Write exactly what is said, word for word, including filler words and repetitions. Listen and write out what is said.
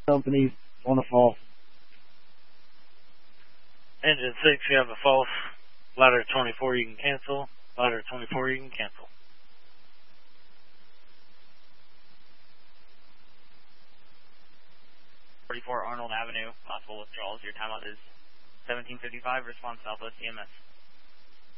companies on a false. Engine six, you have a false. Ladder twenty-four, you can cancel. Ladder twenty-four, you can cancel. forty-four Arnold Avenue, possible withdrawals. Your timeout is seventeen fifty-five. Response Southwest E M S.